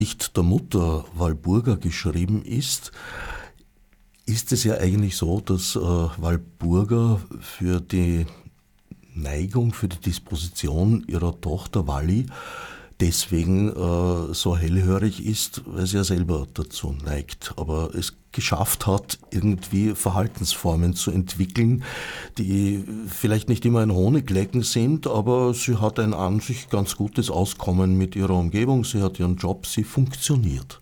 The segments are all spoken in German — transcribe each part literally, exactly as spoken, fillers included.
Nicht der Mutter Walburga geschrieben ist, ist es ja eigentlich so, dass äh, Walburga für die Neigung, für die Disposition ihrer Tochter Walli deswegen äh, so hellhörig ist, weil sie ja selber dazu neigt, aber es geschafft hat, irgendwie Verhaltensformen zu entwickeln, die vielleicht nicht immer ein Honiglecken sind, aber sie hat ein an sich ganz gutes Auskommen mit ihrer Umgebung, sie hat ihren Job, sie funktioniert.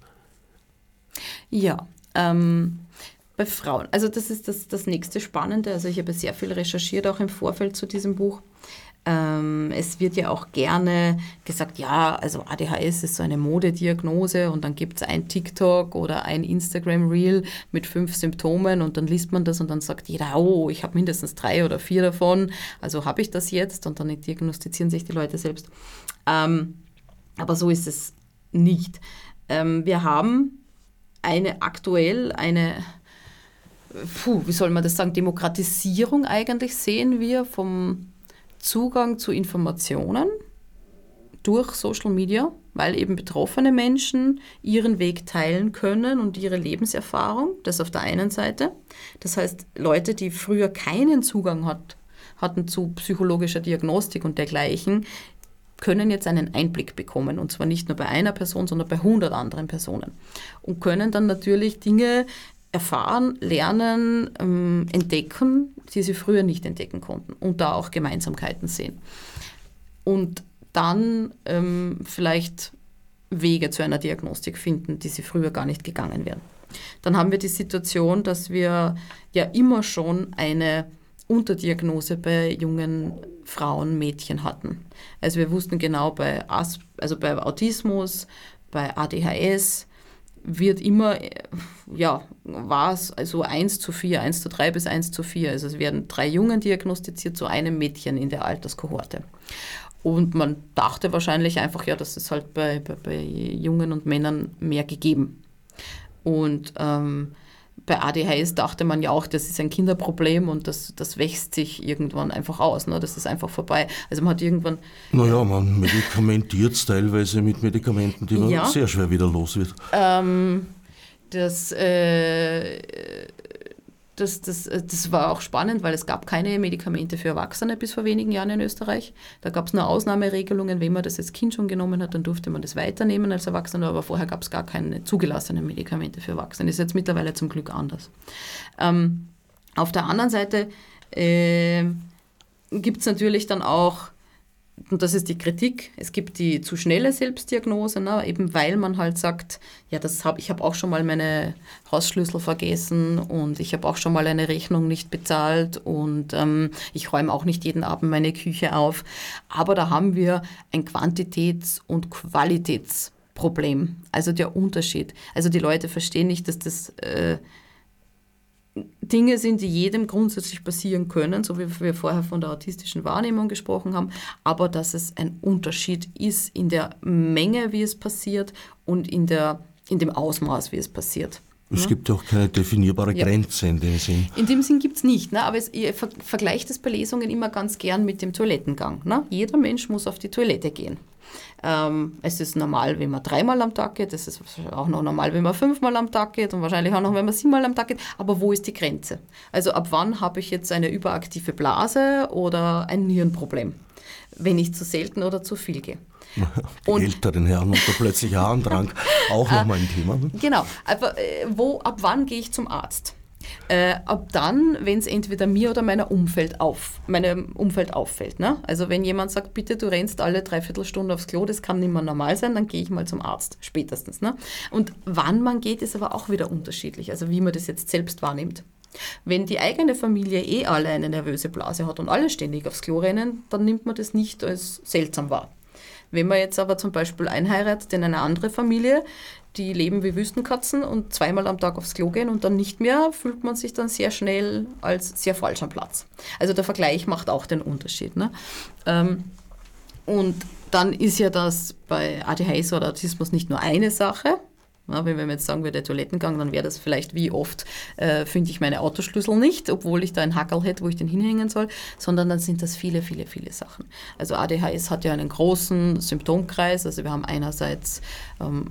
Ja, ähm, bei Frauen, also das ist das, das nächste Spannende, also ich habe sehr viel recherchiert, auch im Vorfeld zu diesem Buch. Ähm, es wird ja auch gerne gesagt, ja, also A D H S ist so eine Modediagnose und dann gibt es ein TikTok oder ein Instagram-Reel mit fünf Symptomen und dann liest man das und dann sagt jeder, oh, ich habe mindestens drei oder vier davon, also habe ich das jetzt und dann diagnostizieren sich die Leute selbst. Ähm, aber so ist es nicht. Ähm, wir haben eine aktuell, eine, puh, wie soll man das sagen, Demokratisierung eigentlich sehen wir vom Zugang zu Informationen durch Social Media, weil eben betroffene Menschen ihren Weg teilen können und ihre Lebenserfahrung, das auf der einen Seite. Das heißt, Leute, die früher keinen Zugang hat, hatten zu psychologischer Diagnostik und dergleichen, können jetzt einen Einblick bekommen, und zwar nicht nur bei einer Person, sondern bei hundert anderen Personen und können dann natürlich Dinge erfahren, lernen, ähm, entdecken, die sie früher nicht entdecken konnten und da auch Gemeinsamkeiten sehen. Und dann ähm, vielleicht Wege zu einer Diagnostik finden, die sie früher gar nicht gegangen wären. Dann haben wir die Situation, dass wir ja immer schon eine Unterdiagnose bei jungen Frauen, Mädchen hatten. Also wir wussten genau bei, As- also bei Autismus, bei A D H S, wird immer, ja, war es also eins zu vier, eins zu drei bis eins zu vier. Also es werden drei Jungen diagnostiziert zu einem Mädchen in der Alterskohorte. Und man dachte wahrscheinlich einfach, ja, das ist halt bei, bei, bei Jungen und Männern mehr gegeben. Und ähm, bei A D H S dachte man ja auch, das ist ein Kinderproblem und das, das wächst sich irgendwann einfach aus. Ne? Das ist einfach vorbei. Also man hat irgendwann... Naja, man medikamentiert es teilweise mit Medikamenten, die man ja, sehr schwer wieder los wird. Ähm, das, äh, das, das, das war auch spannend, weil es gab keine Medikamente für Erwachsene bis vor wenigen Jahren in Österreich. Da gab es nur Ausnahmeregelungen. Wenn man das als Kind schon genommen hat, dann durfte man das weiternehmen als Erwachsener, aber vorher gab es gar keine zugelassenen Medikamente für Erwachsene. Das ist jetzt mittlerweile zum Glück anders. Ähm, auf der anderen Seite äh, gibt es natürlich dann auch, und das ist die Kritik, es gibt die zu schnelle Selbstdiagnose, ne, eben weil man halt sagt, ja, das hab, ich habe auch schon mal meine Hausschlüssel vergessen und ich habe auch schon mal eine Rechnung nicht bezahlt und ähm, ich räume auch nicht jeden Abend meine Küche auf. Aber da haben wir ein Quantitäts- und Qualitätsproblem, also der Unterschied. Also die Leute verstehen nicht, dass das... Äh, Dinge sind, die jedem grundsätzlich passieren können, so wie wir vorher von der autistischen Wahrnehmung gesprochen haben, aber dass es ein Unterschied ist in der Menge, wie es passiert und in, der, in dem Ausmaß, wie es passiert. Es ja? gibt ja auch keine definierbare ja. Grenze in dem Sinn. In dem Sinn gibt es nicht, ne? Aber es, ihr ver- vergleicht es bei Lesungen immer ganz gern mit dem Toilettengang. Ne? Jeder Mensch muss auf die Toilette gehen. Ähm, es ist normal, wenn man dreimal am Tag geht, es ist auch noch normal, wenn man fünfmal am Tag geht und wahrscheinlich auch noch, wenn man siebenmal am Tag geht. Aber wo ist die Grenze? Also ab wann habe ich jetzt eine überaktive Blase oder ein Nierenproblem, wenn ich zu selten oder zu viel gehe? Die Und älteren Herren und der plötzliche Harndrang, auch nochmal ein Thema. Ne? Genau, aber äh, wo, ab wann gehe ich zum Arzt? Äh, ab dann, wenn es entweder mir oder meiner Umfeld auf, meinem Umfeld auffällt. Ne? Also wenn jemand sagt, bitte, du rennst alle dreiviertel Stunde aufs Klo, das kann nicht mehr normal sein, dann gehe ich mal zum Arzt, spätestens. Ne? Und wann man geht, ist aber auch wieder unterschiedlich, also wie man das jetzt selbst wahrnimmt. Wenn die eigene Familie eh alle eine nervöse Blase hat und alle ständig aufs Klo rennen, dann nimmt man das nicht als seltsam wahr. Wenn man jetzt aber zum Beispiel einheiratet in eine andere Familie, die leben wie Wüstenkatzen und zweimal am Tag aufs Klo gehen und dann nicht mehr, fühlt man sich dann sehr schnell als sehr falsch am Platz. Also der Vergleich macht auch den Unterschied. Ne? Ähm, und dann ist ja das bei A D H S oder Autismus nicht nur eine Sache, Ja, wenn wir jetzt sagen würde, Toilettengang, dann wäre das vielleicht wie oft, äh, finde ich meine Autoschlüssel nicht, obwohl ich da einen Hackerl hätte, wo ich den hinhängen soll, sondern dann sind das viele, viele, viele Sachen. Also A D H S hat ja einen großen Symptomkreis, also wir haben einerseits ähm,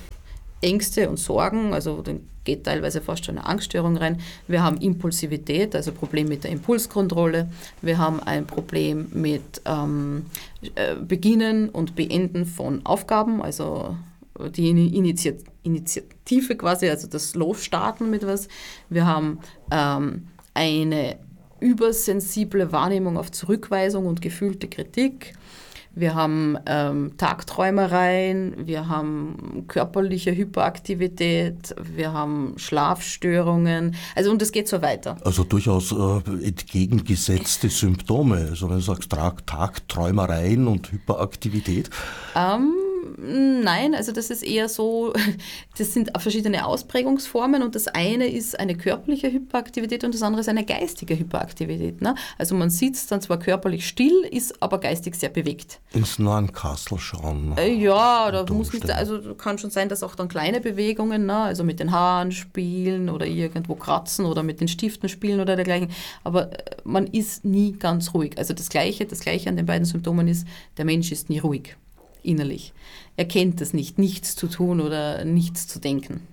Ängste und Sorgen, also dann geht teilweise fast schon eine Angststörung rein. Wir haben Impulsivität, also Problem mit der Impulskontrolle. Wir haben ein Problem mit ähm, äh, Beginnen und Beenden von Aufgaben, also die Initi- Initiative quasi, also das Losstarten mit was. Wir haben ähm, eine übersensible Wahrnehmung auf Zurückweisung und gefühlte Kritik. Wir haben ähm, Tagträumereien, wir haben körperliche Hyperaktivität, wir haben Schlafstörungen, also und es geht so weiter. Also durchaus äh, entgegengesetzte Symptome. Also wenn du sagst Tag, Tagträumereien und Hyperaktivität. Ähm, Nein, also das ist eher so, das sind verschiedene Ausprägungsformen und das eine ist eine körperliche Hyperaktivität und das andere ist eine geistige Hyperaktivität. Ne? Also man sitzt dann zwar körperlich still, ist aber geistig sehr bewegt. Ins Norncastle schauen. Äh, ja, da muss nicht, also kann schon sein, dass auch dann kleine Bewegungen, ne? Also mit den Haaren spielen oder irgendwo kratzen oder mit den Stiften spielen oder dergleichen, aber man ist nie ganz ruhig. Also das Gleiche, das Gleiche an den beiden Symptomen ist, der Mensch ist nie ruhig. Innerlich. Er kennt es nicht, nichts zu tun oder nichts zu denken.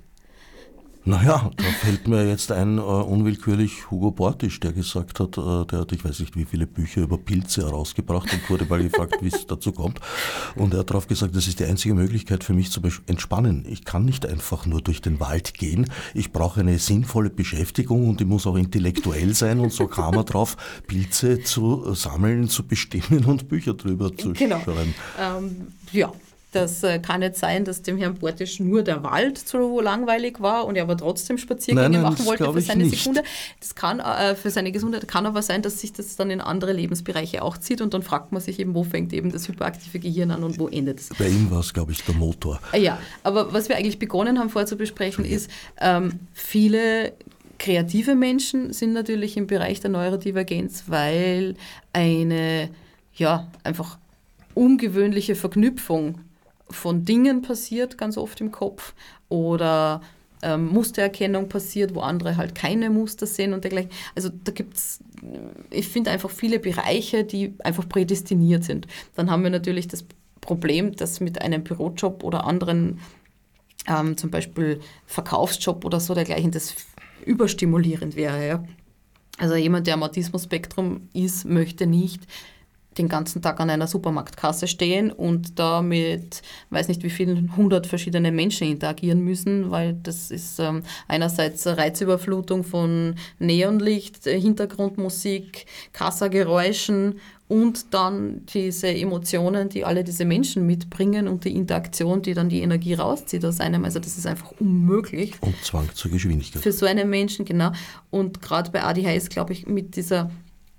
Naja, da fällt mir jetzt ein, uh, unwillkürlich Hugo Bortisch, der gesagt hat, uh, der hat, ich weiß nicht wie viele Bücher über Pilze herausgebracht und wurde mal gefragt, wie es dazu kommt. Und er hat darauf gesagt, das ist die einzige Möglichkeit für mich zu entspannen. Ich kann nicht einfach nur durch den Wald gehen. Ich brauche eine sinnvolle Beschäftigung und die muss auch intellektuell sein. Und so kam er drauf, Pilze zu sammeln, zu bestimmen und Bücher drüber zu genau. schreiben. Ähm, ja. Das äh, kann nicht sein, dass dem Herrn Bortisch nur der Wald zu langweilig war und er aber trotzdem Spaziergänge nein, nein, machen wollte für seine nicht. Sekunde. Das kann äh, für seine Gesundheit kann aber sein, dass sich das dann in andere Lebensbereiche auch zieht und dann fragt man sich eben, wo fängt eben das hyperaktive Gehirn an und wo endet es. Bei ihm war es, glaube ich, der Motor. Ja, aber was wir eigentlich begonnen haben vorzubesprechen ist, ähm, viele kreative Menschen sind natürlich im Bereich der Neurodivergenz, weil eine ja einfach ungewöhnliche Verknüpfung von Dingen passiert, ganz oft im Kopf, oder ähm, Mustererkennung passiert, wo andere halt keine Muster sehen und dergleichen. Also da gibt es, ich finde einfach viele Bereiche, die einfach prädestiniert sind. Dann haben wir natürlich das Problem, dass mit einem Bürojob oder anderen, ähm, zum Beispiel Verkaufsjob oder so dergleichen, das überstimulierend wäre. Ja? Also jemand, der am Autismus-Spektrum ist, möchte nicht den ganzen Tag an einer Supermarktkasse stehen und da mit, weiß nicht wie vielen hundert verschiedenen Menschen interagieren müssen, weil das ist ähm, einerseits Reizüberflutung von Neonlicht, Hintergrundmusik, Kassageräuschen und dann diese Emotionen, die alle diese Menschen mitbringen und die Interaktion, die dann die Energie rauszieht aus einem. Also das ist einfach unmöglich. Und Zwang zur Geschwindigkeit. Für so einen Menschen, genau. Und gerade bei A D H S, glaube ich, mit dieser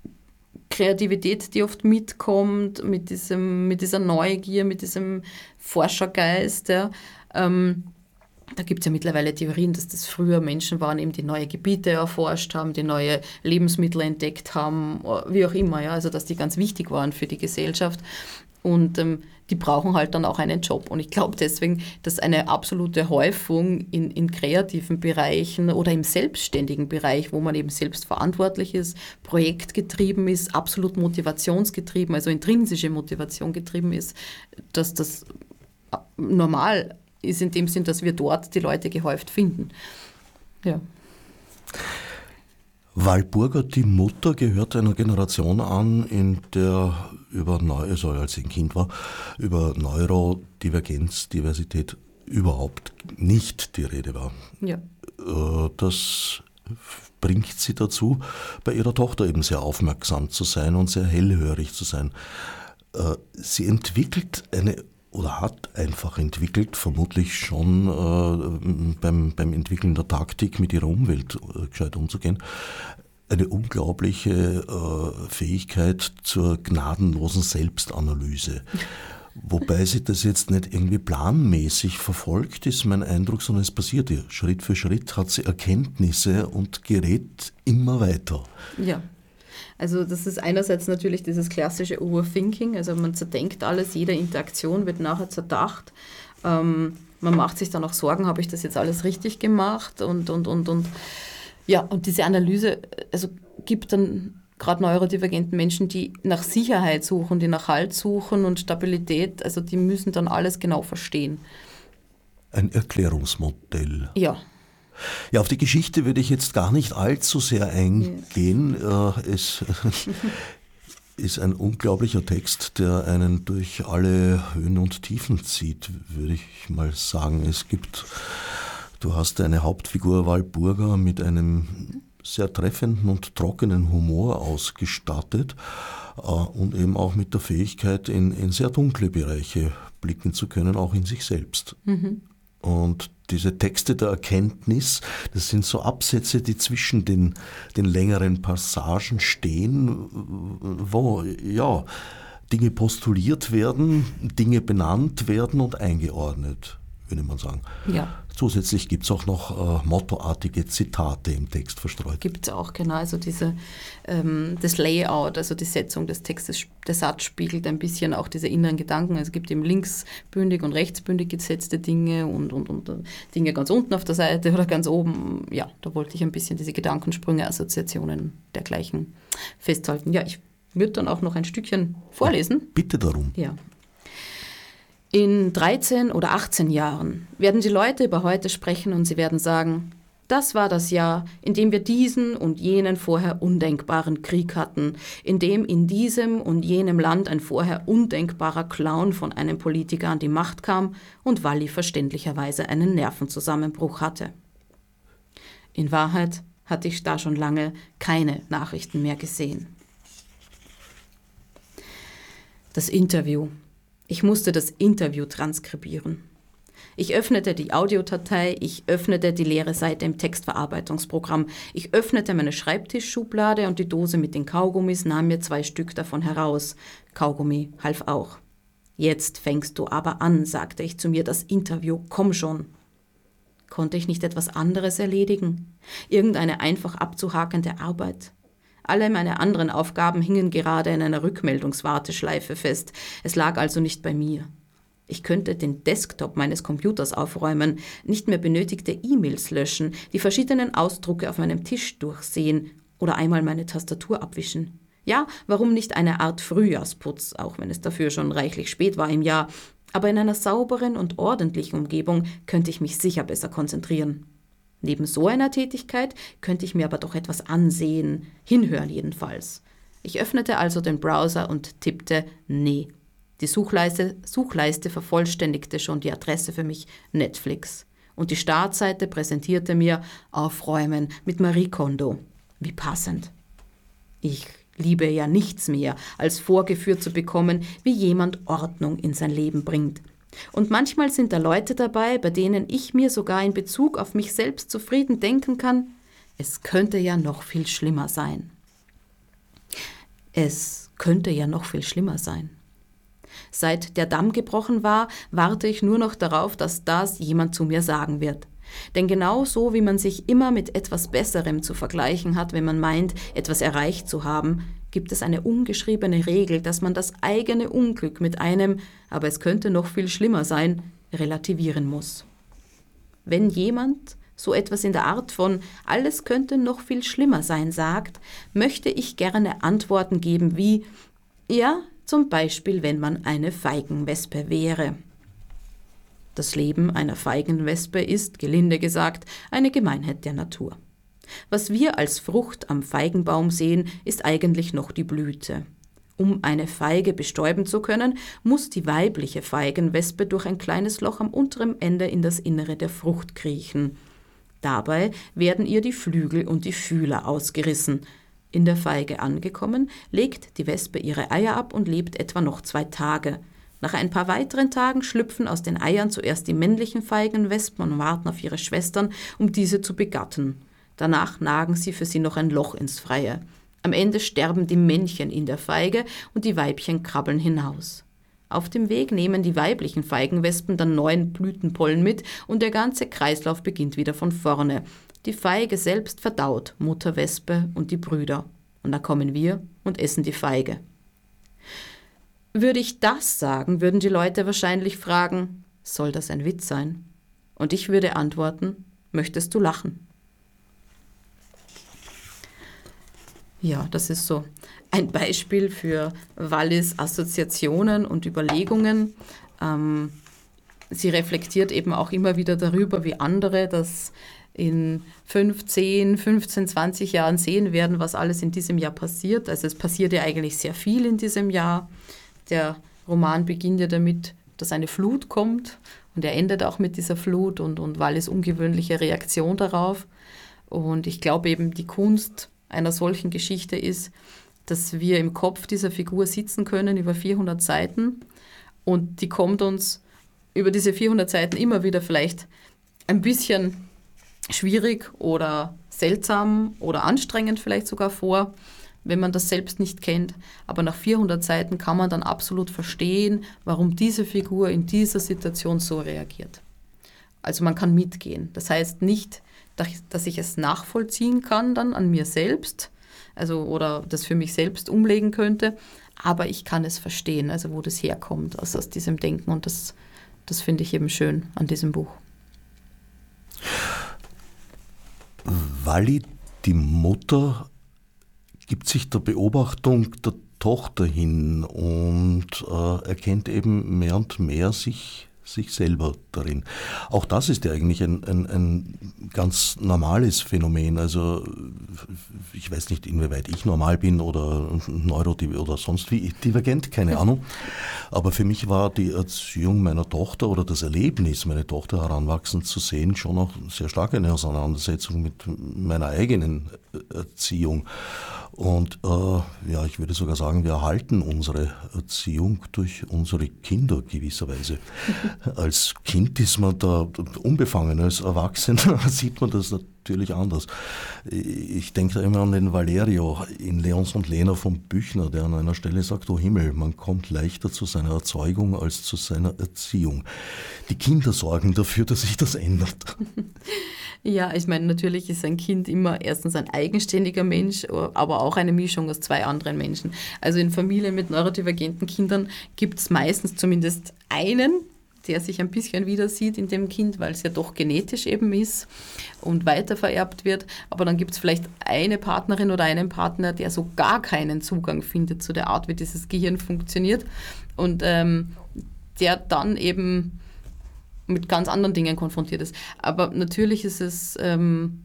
Kreativität, die oft mitkommt, mit, diesem, mit dieser Neugier, mit diesem Forschergeist. Ja. Ähm, da gibt es ja mittlerweile Theorien, dass das früher Menschen waren, eben die neue Gebiete erforscht haben, die neue Lebensmittel entdeckt haben, wie auch immer. Ja. Also dass die ganz wichtig waren für die Gesellschaft. Und ähm, die brauchen halt dann auch einen Job. Und ich glaube deswegen, dass eine absolute Häufung in, in kreativen Bereichen oder im selbstständigen Bereich, wo man eben selbst verantwortlich ist, projektgetrieben ist, absolut motivationsgetrieben, also intrinsische Motivation getrieben ist, dass das normal ist in dem Sinn, dass wir dort die Leute gehäuft finden. Ja. Walburga, die Mutter, gehört einer Generation an, in der über Neu- also als ich ein Kind war, über Neurodivergenz, Diversität überhaupt nicht die Rede war. Ja. Das bringt sie dazu, bei ihrer Tochter eben sehr aufmerksam zu sein und sehr hellhörig zu sein. Sie entwickelt eine oder hat einfach entwickelt, vermutlich schon äh, beim, beim Entwickeln der Taktik mit ihrer Umwelt äh, gescheit umzugehen, eine unglaubliche äh, Fähigkeit zur gnadenlosen Selbstanalyse. Wobei sie das jetzt nicht irgendwie planmäßig verfolgt, ist mein Eindruck, sondern es passiert ihr. Schritt für Schritt hat sie Erkenntnisse und gerät immer weiter. Ja. Also das ist einerseits natürlich dieses klassische Overthinking, also man zerdenkt alles, jede Interaktion wird nachher zerdacht. Ähm, man macht sich dann auch Sorgen, habe ich das jetzt alles richtig gemacht? Und, und, und, und ja, und diese Analyse, also gibt dann gerade neurodivergenten Menschen, die nach Sicherheit suchen, die nach Halt suchen und Stabilität, also die müssen dann alles genau verstehen. Ein Erklärungsmodell. Ja. Ja, auf die Geschichte würde ich jetzt gar nicht allzu sehr eingehen. Ja. Es ist ein unglaublicher Text, der einen durch alle Höhen und Tiefen zieht, würde ich mal sagen. Es gibt, du hast eine Hauptfigur Walpurga mit einem sehr treffenden und trockenen Humor ausgestattet und eben auch mit der Fähigkeit, in, in sehr dunkle Bereiche blicken zu können, auch in sich selbst. Mhm. Und diese Texte der Erkenntnis, das sind so Absätze, die zwischen den, den längeren Passagen stehen, wo ja, Dinge postuliert werden, Dinge benannt werden und eingeordnet, würde man sagen. Ja. Zusätzlich gibt es auch noch äh, mottoartige Zitate im Text verstreut. Gibt es auch, genau. Also diese, ähm, das Layout, also die Setzung des Textes, der Satz spiegelt ein bisschen auch diese inneren Gedanken. Also es gibt eben linksbündig und rechtsbündig gesetzte Dinge und, und, und Dinge ganz unten auf der Seite oder ganz oben. Ja, da wollte ich ein bisschen diese Gedankensprünge, Assoziationen dergleichen festhalten. Ja, ich würde dann auch noch ein Stückchen vorlesen. Ja, bitte darum. Ja. In dreizehn oder achtzehn Jahren werden die Leute über heute sprechen und sie werden sagen, das war das Jahr, in dem wir diesen und jenen vorher undenkbaren Krieg hatten, in dem in diesem und jenem Land ein vorher undenkbarer Clown von einem Politiker an die Macht kam und Walli verständlicherweise einen Nervenzusammenbruch hatte. In Wahrheit hatte ich da schon lange keine Nachrichten mehr gesehen. Das Interview. Ich musste das Interview transkribieren. Ich öffnete die Audiodatei, ich öffnete die leere Seite im Textverarbeitungsprogramm, ich öffnete meine Schreibtischschublade und die Dose mit den Kaugummis, nahm mir zwei Stück davon heraus. Kaugummi half auch. Jetzt fängst du aber an, sagte ich zu mir, das Interview, komm schon. Konnte ich nicht etwas anderes erledigen? Irgendeine einfach abzuhakende Arbeit? Alle meine anderen Aufgaben hingen gerade in einer Rückmeldungswarteschleife fest. Es lag also nicht bei mir. Ich könnte den Desktop meines Computers aufräumen, nicht mehr benötigte E-Mails löschen, die verschiedenen Ausdrucke auf meinem Tisch durchsehen oder einmal meine Tastatur abwischen. Ja, warum nicht eine Art Frühjahrsputz, auch wenn es dafür schon reichlich spät war im Jahr. Aber in einer sauberen und ordentlichen Umgebung könnte ich mich sicher besser konzentrieren. Neben so einer Tätigkeit könnte ich mir aber doch etwas ansehen, hinhören jedenfalls. Ich öffnete also den Browser und tippte Nee. Die Suchleiste, Suchleiste vervollständigte schon die Adresse für mich, Netflix. Und die Startseite präsentierte mir Aufräumen mit Marie Kondo. Wie passend. Ich liebe ja nichts mehr, als vorgeführt zu bekommen, wie jemand Ordnung in sein Leben bringt. Und manchmal sind da Leute dabei, bei denen ich mir sogar in Bezug auf mich selbst zufrieden denken kann, es könnte ja noch viel schlimmer sein. Es könnte ja noch viel schlimmer sein. Seit der Damm gebrochen war, warte ich nur noch darauf, dass das jemand zu mir sagen wird. Denn genau so, wie man sich immer mit etwas Besserem zu vergleichen hat, wenn man meint, etwas erreicht zu haben, gibt es eine ungeschriebene Regel, dass man das eigene Unglück mit einem, aber es könnte noch viel schlimmer sein, relativieren muss. Wenn jemand so etwas in der Art von alles könnte noch viel schlimmer sein sagt, möchte ich gerne Antworten geben wie ja, zum Beispiel, wenn man eine Feigenwespe wäre. Das Leben einer Feigenwespe ist, gelinde gesagt, eine Gemeinheit der Natur. Was wir als Frucht am Feigenbaum sehen, ist eigentlich noch die Blüte. Um eine Feige bestäuben zu können, muss die weibliche Feigenwespe durch ein kleines Loch am unteren Ende in das Innere der Frucht kriechen. Dabei werden ihr die Flügel und die Fühler ausgerissen. In der Feige angekommen, legt die Wespe ihre Eier ab und lebt etwa noch zwei Tage. Nach ein paar weiteren Tagen schlüpfen aus den Eiern zuerst die männlichen Feigenwespen und warten auf ihre Schwestern, um diese zu begatten. Danach nagen sie für sie noch ein Loch ins Freie. Am Ende sterben die Männchen in der Feige und die Weibchen krabbeln hinaus. Auf dem Weg nehmen die weiblichen Feigenwespen dann neuen Blütenpollen mit und der ganze Kreislauf beginnt wieder von vorne. Die Feige selbst verdaut Mutterwespe und die Brüder. Und dann kommen wir und essen die Feige. Würde ich das sagen, würden die Leute wahrscheinlich fragen, soll das ein Witz sein? Und ich würde antworten, möchtest du lachen? Ja, das ist so ein Beispiel für Wallis Assoziationen und Überlegungen. Ähm, sie reflektiert eben auch immer wieder darüber, wie andere das in fünf, zehn, fünfzehn, zwanzig Jahren sehen werden, was alles in diesem Jahr passiert. Also es passiert ja eigentlich sehr viel in diesem Jahr. Der Roman beginnt ja damit, dass eine Flut kommt und er endet auch mit dieser Flut und, und Wallis ungewöhnliche Reaktion darauf. Und ich glaube eben, die Kunst einer solchen Geschichte ist, dass wir im Kopf dieser Figur sitzen können über vierhundert Seiten und die kommt uns über diese vierhundert Seiten immer wieder vielleicht ein bisschen schwierig oder seltsam oder anstrengend vielleicht sogar vor, wenn man das selbst nicht kennt. Aber nach vierhundert Seiten kann man dann absolut verstehen, warum diese Figur in dieser Situation so reagiert. Also man kann mitgehen. Das heißt nicht, dass ich es nachvollziehen kann dann an mir selbst, also oder das für mich selbst umlegen könnte, aber ich kann es verstehen, also wo das herkommt, also aus diesem Denken und das, das finde ich eben schön an diesem Buch. Walli, die Mutter, gibt sich der Beobachtung der Tochter hin und äh, erkennt eben mehr und mehr sich sich selber darin. Auch das ist ja eigentlich ein, ein, ein ganz normales Phänomen. Also ich weiß nicht, inwieweit ich normal bin oder neurodivergent oder sonst wie divergent, keine Ahnung. Aber für mich war die Erziehung meiner Tochter oder das Erlebnis, meine Tochter heranwachsen zu sehen, schon auch sehr stark eine Auseinandersetzung mit meiner eigenen Erziehung. Und äh, ja, ich würde sogar sagen, wir erhalten unsere Erziehung durch unsere Kinder gewisserweise. Als Kind ist man da unbefangen, als Erwachsener sieht man das natürlich anders. Ich denke da immer an den Valerio in Leons und Lena von Büchner, der an einer Stelle sagt, oh Himmel, man kommt leichter zu seiner Erzeugung als zu seiner Erziehung. Die Kinder sorgen dafür, dass sich das ändert. Ja, ich meine, natürlich ist ein Kind immer erstens ein eigenständiger Mensch, aber auch eine Mischung aus zwei anderen Menschen. Also in Familien mit neurodivergenten Kindern gibt es meistens zumindest einen, der sich ein bisschen wieder sieht in dem Kind, weil es ja doch genetisch eben ist und weitervererbt wird. Aber dann gibt es vielleicht eine Partnerin oder einen Partner, der so gar keinen Zugang findet zu der Art, wie dieses Gehirn funktioniert und ähm, der dann eben mit ganz anderen Dingen konfrontiert ist. Aber natürlich ist es ähm,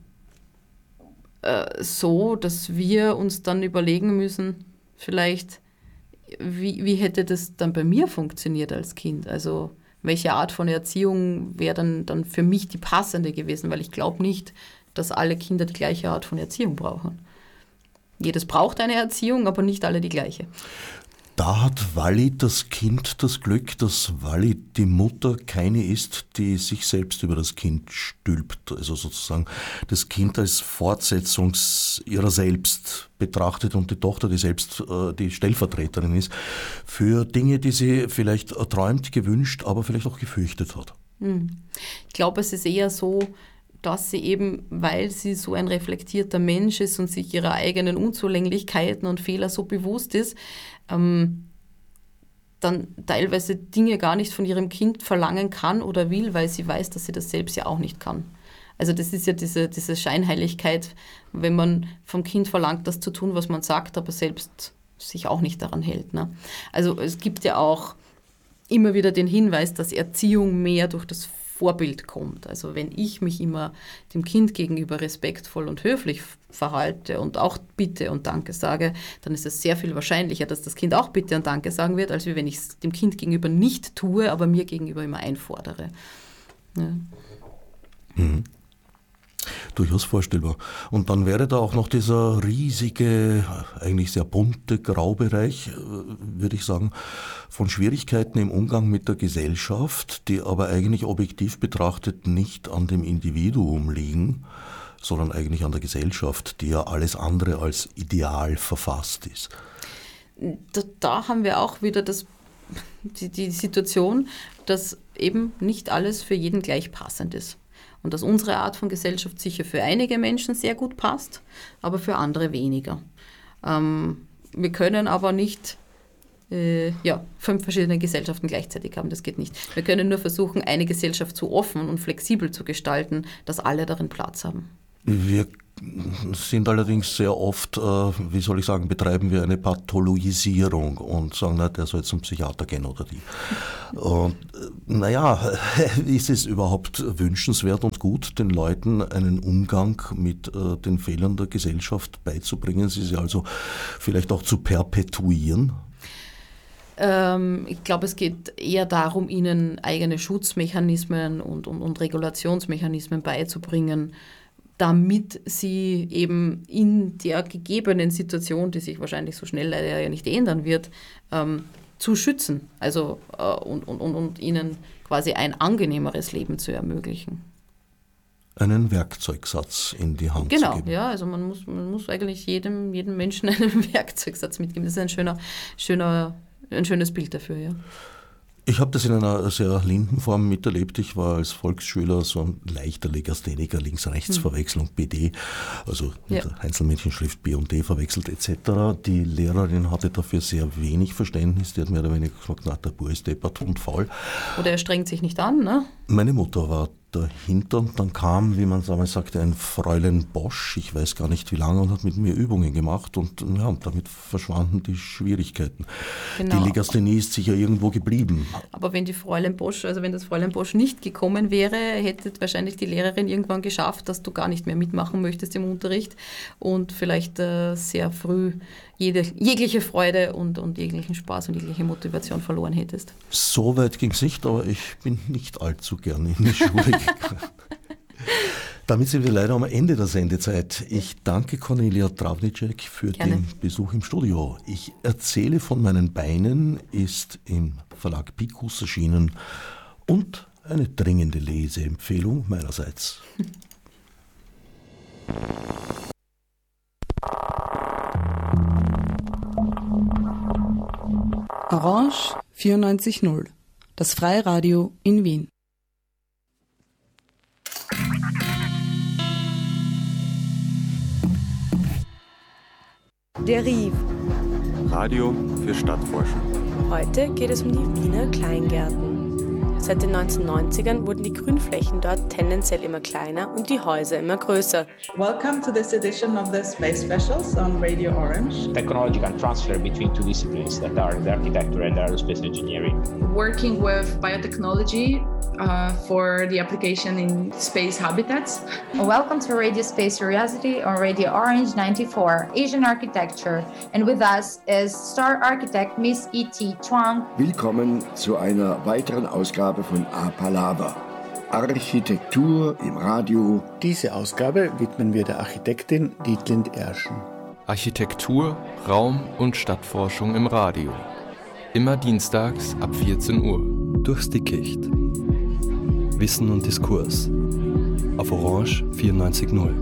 äh, so, dass wir uns dann überlegen müssen, vielleicht, wie, wie hätte das dann bei mir funktioniert als Kind? Also welche Art von Erziehung wäre dann, dann für mich die passende gewesen? Weil ich glaube nicht, dass alle Kinder die gleiche Art von Erziehung brauchen. Jedes braucht eine Erziehung, aber nicht alle die gleiche. Da hat Walli das Kind das Glück, dass Walli die Mutter keine ist, die sich selbst über das Kind stülpt. Also sozusagen das Kind als Fortsetzung ihrer selbst betrachtet und die Tochter, die selbst äh, die Stellvertreterin ist, für Dinge, die sie vielleicht erträumt, gewünscht, aber vielleicht auch gefürchtet hat. Ich glaube, es ist eher so, dass sie eben, weil sie so ein reflektierter Mensch ist und sich ihrer eigenen Unzulänglichkeiten und Fehler so bewusst ist, ähm, dann teilweise Dinge gar nicht von ihrem Kind verlangen kann oder will, weil sie weiß, dass sie das selbst ja auch nicht kann. Also das ist ja diese, diese Scheinheiligkeit, wenn man vom Kind verlangt, das zu tun, was man sagt, aber selbst sich auch nicht daran hält. Ne? Also es gibt ja auch immer wieder den Hinweis, dass Erziehung mehr durch das Vorbild kommt. Also wenn ich mich immer dem Kind gegenüber respektvoll und höflich verhalte und auch Bitte und Danke sage, dann ist es sehr viel wahrscheinlicher, dass das Kind auch Bitte und Danke sagen wird, als wenn ich es dem Kind gegenüber nicht tue, aber mir gegenüber immer einfordere. Ja. Mhm. Durchaus vorstellbar. Und dann wäre da auch noch dieser riesige, eigentlich sehr bunte Graubereich, würde ich sagen, von Schwierigkeiten im Umgang mit der Gesellschaft, die aber eigentlich objektiv betrachtet nicht an dem Individuum liegen, sondern eigentlich an der Gesellschaft, die ja alles andere als ideal verfasst ist. Da, da haben wir auch wieder das, die, die Situation, dass eben nicht alles für jeden gleich passend ist. Und dass unsere Art von Gesellschaft sicher für einige Menschen sehr gut passt, aber für andere weniger. Ähm, wir können aber nicht äh, ja, fünf verschiedene Gesellschaften gleichzeitig haben. Das geht nicht. Wir können nur versuchen, eine Gesellschaft so offen und flexibel zu gestalten, dass alle darin Platz haben. Wir sind allerdings sehr oft, äh, wie soll ich sagen, betreiben wir eine Pathologisierung und sagen, na, der soll zum Psychiater gehen oder die. Und äh, naja, ist es überhaupt wünschenswert und gut, den Leuten einen Umgang mit äh, den Fehlern der Gesellschaft beizubringen, sie sie also vielleicht auch zu perpetuieren? Ähm, ich glaube, es geht eher darum, ihnen eigene Schutzmechanismen und, und, und Regulationsmechanismen beizubringen, damit sie eben in der gegebenen Situation, die sich wahrscheinlich so schnell leider ja nicht ändern wird, ähm, zu schützen, also äh, und, und, und, und ihnen quasi ein angenehmeres Leben zu ermöglichen. Einen Werkzeugsatz in die Hand genau, zu geben. Genau, ja, also man muss, man muss eigentlich jedem, jedem Menschen einen Werkzeugsatz mitgeben. Das ist ein schöner, schöner, ein schönes Bild dafür, ja. Ich habe das in einer sehr linken Form miterlebt. Ich war als Volksschüler so ein leichter Legastheniker, Links-Rechts-Verwechslung, B D, also mit ja. der Einzelmännchenschrift B und D verwechselt et cetera. Die Lehrerin hatte dafür sehr wenig Verständnis. Die hat mehr oder weniger gesagt, na, der Bub ist deppert und faul. Oder er strengt sich nicht an, ne? Meine Mutter war dahinter und dann kam, wie man damals sagte, ein Fräulein Bosch, ich weiß gar nicht wie lange, und hat mit mir Übungen gemacht und ja, damit verschwanden die Schwierigkeiten. Genau. Die Legasthenie ist sicher irgendwo geblieben. Aber wenn die Fräulein Bosch, also wenn das Fräulein Bosch nicht gekommen wäre, hätte wahrscheinlich die Lehrerin irgendwann geschafft, dass du gar nicht mehr mitmachen möchtest im Unterricht und vielleicht äh, sehr früh jede, jegliche Freude und, und jeglichen Spaß und jegliche Motivation verloren hättest. So weit ging es nicht, aber ich bin nicht allzu gern in die Schule gegangen. Damit sind wir leider am Ende der Sendezeit. Ich danke Cornelia Travnicek für Gerne. den Besuch im Studio. Ich erzähle von meinen Beinen ist im Verlag Picus erschienen und eine dringende Leseempfehlung meinerseits. Orange vierundneunzig null, das Freiradio in Wien. Der Rief. Radio für Stadtforschung. Heute geht es um die Wiener Kleingärten. Seit den neunzehnhundertneunzigern wurden die Grünflächen dort tendenziell immer kleiner und die Häuser immer größer. Welcome to this edition of the Space Specials on Radio Orange. Technological transfer between two disciplines that are the architecture and aerospace engineering. Working with biotechnology uh, for the application in space habitats. Welcome to Radio Space Curiosity on Radio Orange ninety-four, Asian Architecture. And with us is star architect Miss E T Chuang. Willkommen zu einer weiteren Ausgabe von A Palava. Architektur im Radio. Diese Ausgabe widmen wir der Architektin Dietlind Erschen. Architektur, Raum und Stadtforschung im Radio. Immer dienstags ab vierzehn Uhr. Durchs Dickicht. Wissen und Diskurs. Auf Orange vierundneunzig null.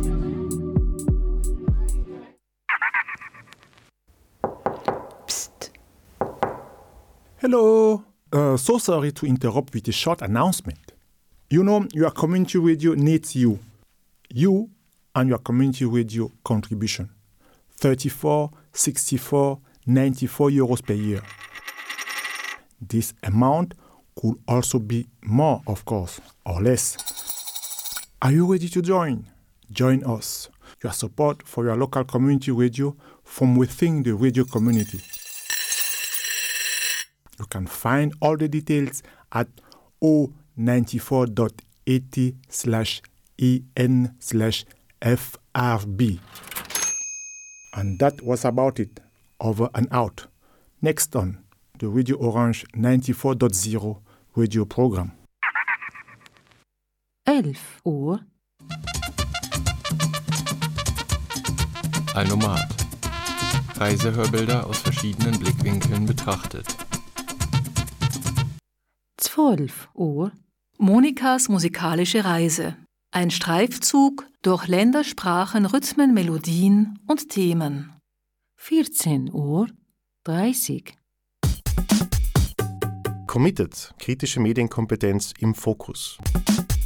Psst. Hello. Uh, so sorry to interrupt with a short announcement. You know, your community radio needs you. You and your community radio contribution. thirty-four, sixty-four, ninety-four euros per year. This amount could also be more, of course, or less. Are you ready to join? Join us. Your support for your local community radio from within the radio community. You can find all the details at o ninety-four dot eighty slash en slash frb. And that was about it. Over and out. Next on the Radio Orange ninety-four point zero radio program. elf Uhr. Alnomat. Reisehörbilder aus verschiedenen Blickwinkeln betrachtet. zwölf Uhr. Monikas musikalische Reise. Ein Streifzug durch Länder, Sprachen, Rhythmen, Melodien und Themen. vierzehn Uhr dreißig. Committed. Kritische Medienkompetenz im Fokus.